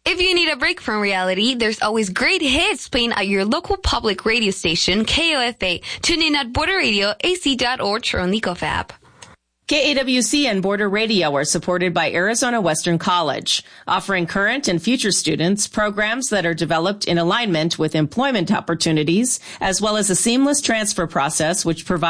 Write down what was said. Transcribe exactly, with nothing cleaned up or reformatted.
If you need a break from reality, there's always great hits playing at your local public radio station, K O F A. Tune in at border radio a c dot org or on the G O F app. K A W C and Border Radio are supported by Arizona Western College, offering current and future students programs that are developed in alignment with employment opportunities, as well as a seamless transfer process which provides